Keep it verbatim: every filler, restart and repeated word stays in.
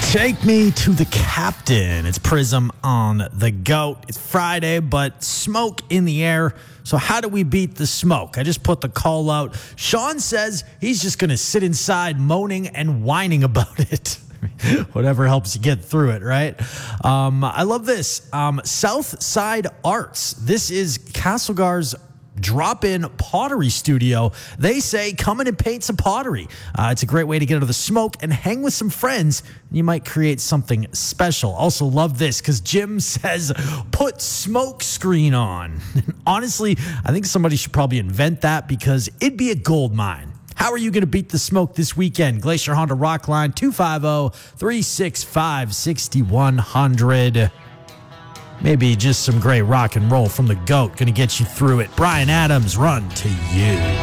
Take me to the captain. It's Prism on the GOAT. It's Friday, but smoke in the air. So how do we beat the smoke? I just put the call out. Sean says he's just going to sit inside moaning and whining about it. Whatever helps you get through it, right? Um, I love this. Um, South Side Arts. This is Castlegar's drop-in pottery studio. They say come in and paint some pottery. Uh, it's a great way to get out of the smoke and hang with some friends. You might create something special. Also love this because Jim says put smoke screen on. Honestly, I think somebody should probably invent that because it'd be a gold mine. How are you going to beat the smoke this weekend? Glacier Honda Rockline two five zero, three six five, six one zero zero. Maybe just some great rock and roll from the GOAT. Going to get you through it. Brian Adams, Run to You.